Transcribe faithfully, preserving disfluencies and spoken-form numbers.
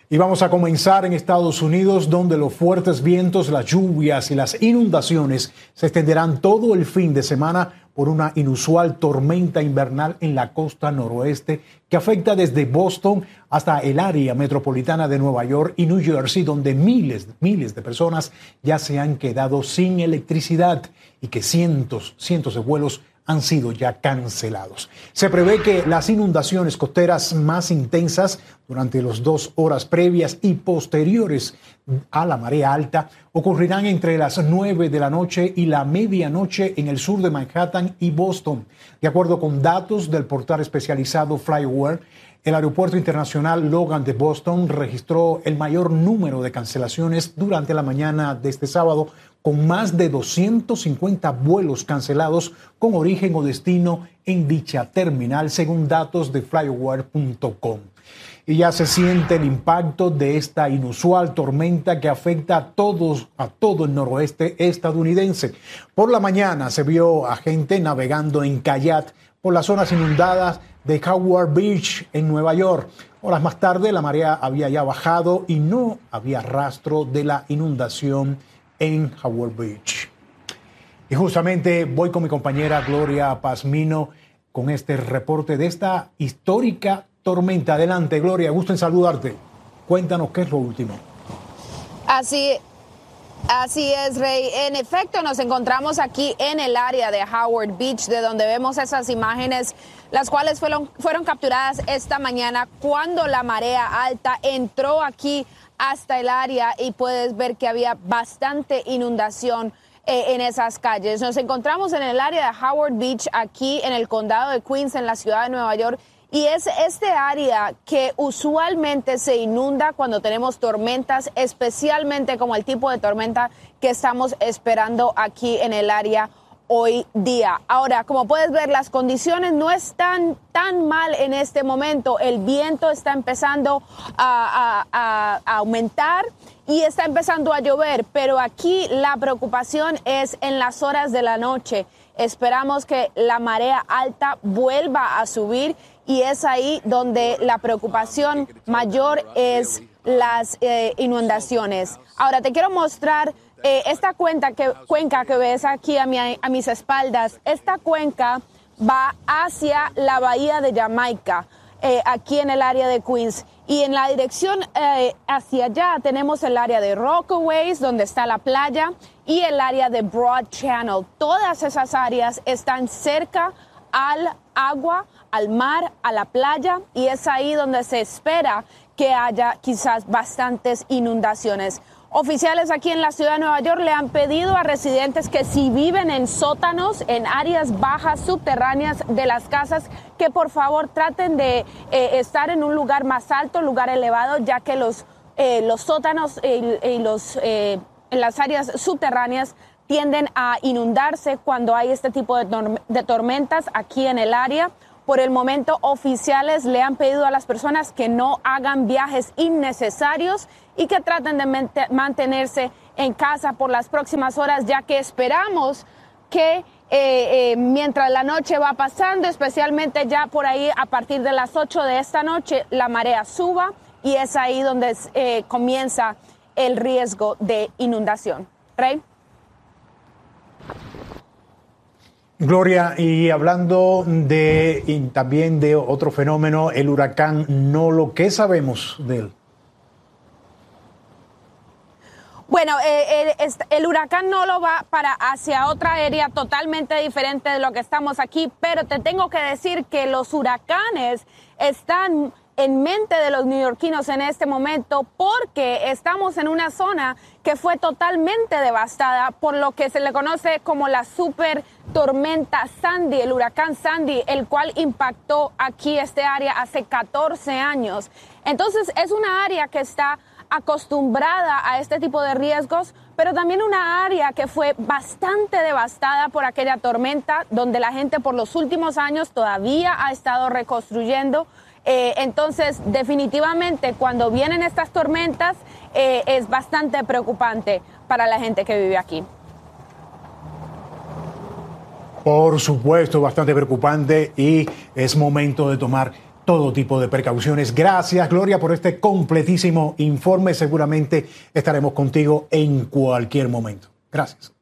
Y vamos a comenzar en Estados Unidos, donde los fuertes vientos, las lluvias y las inundaciones se extenderán todo el fin de semana por una inusual tormenta invernal en la costa noroeste que afecta desde Boston hasta el área metropolitana de Nueva York y New Jersey, donde miles, miles de personas ya se han quedado sin electricidad y que cientos, cientos de vuelos han sido ya cancelados. Se prevé que las inundaciones costeras más intensas durante las dos horas previas y posteriores a la marea alta ocurrirán entre las nueve de la noche y la medianoche en el sur de Manhattan y Boston. De acuerdo con datos del portal especializado FlightAware, el aeropuerto internacional Logan de Boston registró el mayor número de cancelaciones durante la mañana de este sábado, con más de doscientos cincuenta vuelos cancelados con origen o destino en dicha terminal, según datos de flightaware punto com. Y ya se siente el impacto de esta inusual tormenta que afecta a todos, a todo el noroeste estadounidense. Por la mañana se vio a gente navegando en kayak por las zonas inundadas de Howard Beach en Nueva York. Horas más tarde la marea había ya bajado y no había rastro de la inundación en Howard Beach. Y justamente voy con mi compañera Gloria Pazmino con este reporte de esta histórica tormenta. Adelante, Gloria, gusto en saludarte. Cuéntanos qué es lo último. Así, así es, Rey. En efecto, nos encontramos aquí en el área de Howard Beach, de donde vemos esas imágenes, las cuales fueron, fueron capturadas esta mañana cuando la marea alta entró aquí hasta el área y puedes ver que había bastante inundación eh, en esas calles. Nos encontramos en el área de Howard Beach, aquí en el condado de Queens, en la ciudad de Nueva York, y es este área que usualmente se inunda cuando tenemos tormentas, especialmente como el tipo de tormenta que estamos esperando aquí en el área hoy día. Ahora, como puedes ver, las condiciones no están tan mal en este momento. El viento está empezando a, a, a aumentar y está empezando a llover, pero aquí la preocupación es en las horas de la noche. Esperamos que la marea alta vuelva a subir y es ahí donde la preocupación mayor es las eh, inundaciones. Ahora te quiero mostrar Eh, esta cuenca que, cuenca que ves aquí a, mi, a mis espaldas. Esta cuenca va hacia la bahía de Jamaica, eh, aquí en el área de Queens. Y en la dirección eh, hacia allá tenemos el área de Rockaways, donde está la playa, y el área de Broad Channel. Todas esas áreas están cerca al agua, al mar, a la playa, y es ahí donde se espera que haya quizás bastantes inundaciones. Oficiales aquí en la ciudad de Nueva York le han pedido a residentes que si viven en sótanos, en áreas bajas subterráneas de las casas, que por favor traten de eh, estar en un lugar más alto, lugar elevado, ya que los, eh, los sótanos y eh, los, eh, en las áreas subterráneas tienden a inundarse cuando hay este tipo de, tor- de tormentas aquí en el área. Por el momento, oficiales le han pedido a las personas que no hagan viajes innecesarios y que traten de mantenerse en casa por las próximas horas, ya que esperamos que eh, eh, mientras la noche va pasando, especialmente ya por ahí a partir de las ocho de esta noche, la marea suba y es ahí donde eh, comienza el riesgo de inundación. Rey. Gloria, y hablando de y también de otro fenómeno, el huracán Nolo, ¿qué sabemos de él? Bueno, eh, el, el huracán Nolo va para hacia otra área totalmente diferente de lo que estamos aquí, pero te tengo que decir que los huracanes están en mente de los neoyorquinos en este momento porque estamos en una zona que fue totalmente devastada por lo que se le conoce como la super tormenta Sandy, el huracán Sandy, el cual impactó aquí este área hace catorce años. Entonces es una área que está acostumbrada a este tipo de riesgos, pero también una área que fue bastante devastada por aquella tormenta, donde la gente por los últimos años todavía ha estado reconstruyendo. Eh, entonces, definitivamente, cuando vienen estas tormentas, eh, es bastante preocupante para la gente que vive aquí. Por supuesto, bastante preocupante y es momento de tomar todo tipo de precauciones. Gracias, Gloria, por este completísimo informe. Seguramente estaremos contigo en cualquier momento. Gracias.